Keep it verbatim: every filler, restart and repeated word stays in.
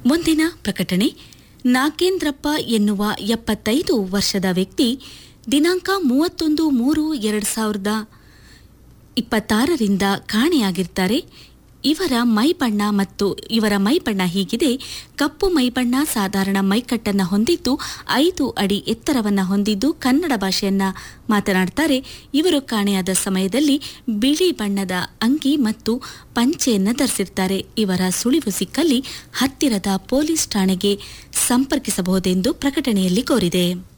ಮುಂದಿನ ಪ್ರಕಟಣೆ. ನಾಗೇಂದ್ರಪ್ಪ ಎನ್ನುವ ಎಪ್ಪತ್ತೈದು ವರ್ಷದ ವ್ಯಕ್ತಿ ದಿನಾಂಕ ಮೂವತ್ತೊಂದು ಮೂರು ಎರಡು ಸಾವಿರದ ಇಪ್ಪತ್ತಾರರಿಂದ ಕಾಣೆಯಾಗಿರ್ತಾರೆ. ಇವರ ಮೈಬಣ್ಣ ಮತ್ತು ಇವರ ಮೈಬಣ್ಣ ಹೀಗಿದೆ: ಕಪ್ಪು ಮೈಬಣ್ಣ, ಸಾಧಾರಣ ಮೈಕಟ್ಟನ್ನು ಹೊಂದಿದ್ದು, ಐದು ಅಡಿ ಎತ್ತರವನ್ನು ಹೊಂದಿದ್ದು, ಕನ್ನಡ ಭಾಷೆಯನ್ನ ಮಾತನಾಡ್ತಾರೆ. ಇವರು ಕಾಣೆಯಾದ ಸಮಯದಲ್ಲಿ ಬಿಳಿ ಬಣ್ಣದ ಅಂಗಿ ಮತ್ತು ಪಂಚೆಯನ್ನು ಧರಿಸಿರ್ತಾರೆ. ಇವರ ಸುಳಿವು ಸಿಕ್ಕಲ್ಲಿ ಹತ್ತಿರದ ಪೊಲೀಸ್ ಠಾಣೆಗೆ ಸಂಪರ್ಕಿಸಬಹುದೆಂದು ಪ್ರಕಟಣೆಯಲ್ಲಿ ಕೋರಿದೆ.